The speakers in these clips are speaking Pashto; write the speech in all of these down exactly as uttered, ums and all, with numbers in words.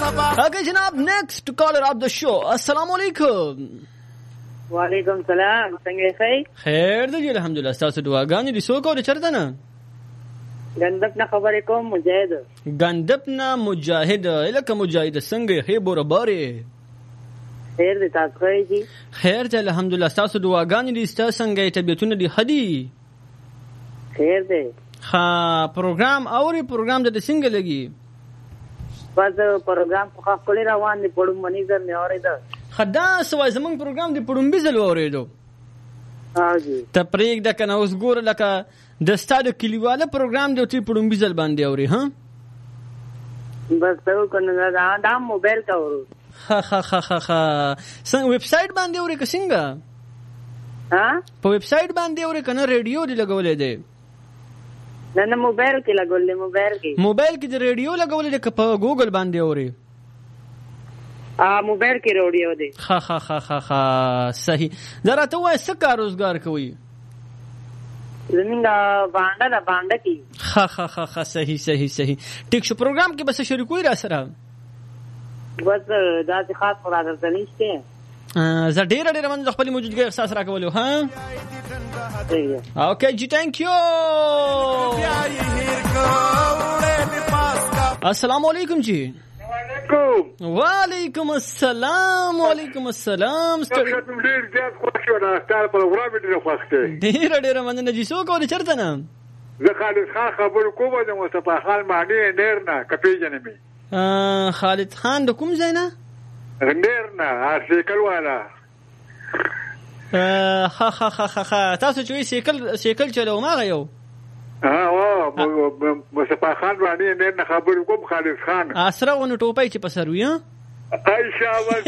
Okay جناب, next caller of the show. السلام علیکم. وعلیکم السلام. څنګه یې؟ خیر دی الحمدلله. تاسو دعاګانې دي څوک او چرته نه؟ غندب نه خبرې کوم مجاهد. غندب نه مجاهد. الکه مجاهد څنګه هي بورباره؟ خیر دی تاسو ښه؟ خیر دی الحمدلله. تاسو دعاګانې دي تاسو څنګه طبيعتونه دي هدي؟ خیر دی. ها پروګرام اوري پروګرام د څنګه لګي؟ بس پروګرام خو خپل روان دي پړم منی زر نه اورېدا. خدا سوای زمون پروګرام دی پړم بيزل اورېدو. ها جی. تپریک د کنه اوس ګور لکه د ستاده کلیواله پروګرام دی ته پړم بيزل باندې اوري ها؟ بس ته کنه دا د موبایل کا اورو. ها ها ها ها ها څنګه ویب سټ باندې اوري که څنګه؟ ها؟ په ویب سټ باندې اوري کنه ریډیو دی لګولې دی؟ نه نه موبایل کې لګولې موبایل کې. موبایل کې د ریډیو لګولې دی که په ګوګل باندې اوري؟ ا موبایل کې ریډیو دی. ها ها ها ها ها صحیح. زراته وای څه کار روزګار کوي؟ زمونږ باندې دا باندې کې. ها ها ها ها صحیح صحیح صحیح. ټیک شو پروګرام کې بس شریکوي را سره؟ بس دا څه خاص خبره درته نشته. زه ډېر ډېر من خپل موجودګۍ احساس راکولو ها. اوکے جی تھینک یو. السلام علیکم جی. وعلیکم السلام. وعلیکم السلام. ډېر زیات خوښ یم ستاسو پروګرام ډېر خوښ دی. ډېر ډېر مننه جی. څوک او چېرته نه؟ زه خالد خان خبرې کوم د مصطفی خان معنی نیر نه که پېژنې مې؟ خالد خان د کوم ځای نه؟ نیر نه سیکل والا. ها ها ها ها تاسو چې سیکل سیکل چلو ما غيو. ها او مصطفی خان باندې نیر نه خبرې کوم. خالد خان اسره ونه ټوپای چې پسروي ها عائشہ ول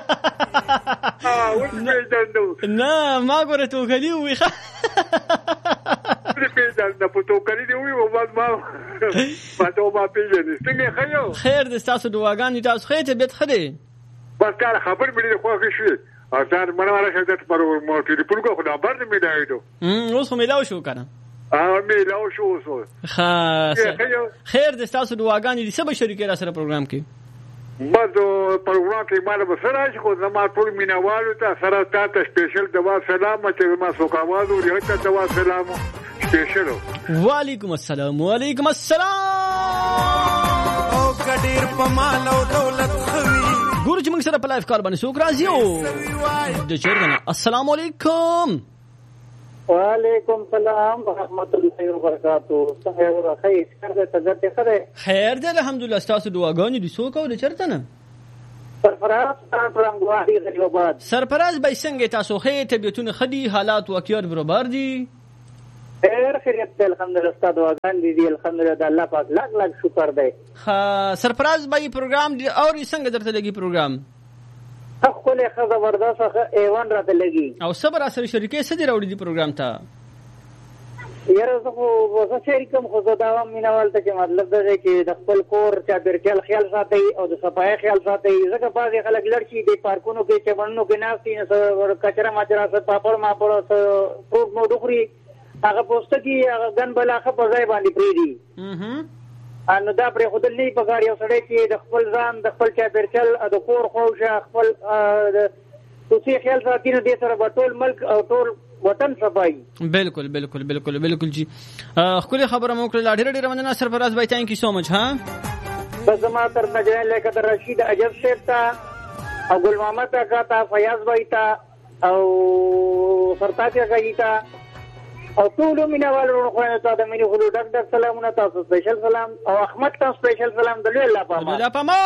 اه اوس مې دندو نه ما ګوره تو غلی وي ښه دې پیژن نه پټو کړی دی وي او بعد ما پټو ما پیژنې څنګه خيو. خیر دې تاسو دعاګانې تاسو خې ته بیت خدي بس کار خبر مې خوښ شي او ځان منواله شته پر مو ټلیفون کو خدا بر مې دایدو. ام اوس مې لاو شو کنه. اه مې لاو شو اوس. خاص خیر دې تاسو دعاګانې دې سبا شریکې را سره پروګرام کې. مزه پروګرام کې مال به سره شي خو زما ټول مینوالو ته سره تاسو سپیشل دوا سلام چې ما سوکاوالو ریته دوا سلام سپیشل. وعلیکم السلام. وعلیکم السلام. او کډیر پمال او دولت خوي ګورو چې موږ سره په لایف کال باندې څوک راځي او د چیرته. السلام علیکم. وعلیکم السلام ورحمۃ اللہ وبرکاتہ. څنګه ورخه څنګه ته ته خیر دی الحمدلله. تاسو دعاګانې دي څوک او د چیرته نه؟ سرفراز ترنګواهی غریبآباد. سرفراز به څنګه تاسو خې طبيعتونه خدي حالات واقعیت برابر دي؟ خیر خیریت الحمدلله. ستاسو دعاګانې دي الحمدلله. الله پاک لاک لاک شکر دی. ها سرفراز به پروګرام دی او څنګه درته لګي پروګرام؟ خپل خزه ورداسه ایوان راته لګي او صبر سره شریکې سدي راوړي دی پروګرام ته. یاره زه خو زه شریکم خو زه دا مینوال ته چې مطلب دا دی چې د خپل کور چاپېریال خیال ساتي او د صفایي خیال ساتي. ځکه بعضې خلک لړ شي د پارکونو کې چمنونو کې ناستي کچره مچره څه پاپړ ماپړ څه فروټ موډ خوري هغه پوستکي هغه ګن بلاخه په ځای باندې پرېږدي. نو دا پرې ښودل نه پکار یو سړی چې د خپل ځان د خپل چاپېریال د کور خواوشا خپل خصوصي خیال ساتي نو دې سره به ټول ملک او ټول وطن صفایي. بالکل بالکل بالکل بالکل جی. ښکلې خبره مو وکړله. ډېره ډېره مننه سرفراز بھائی. تھینک یو سو مچ. ها بس زما تر نجران لیکه در رشید عجب صاحب ته او ګل محمد اکا ته فیاض بھائی ته او سرتاج اکا جي ته او ټول مینوالو خو ته د مینې خلو ډک ډک سلامونه. تاسو سپیشل سلام او احمد ته سپیشل سلام. د لوی الله پاما الله پاما.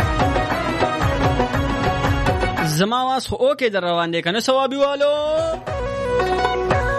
زما واس خو اوکې در روان دي کنه ثوابي والو.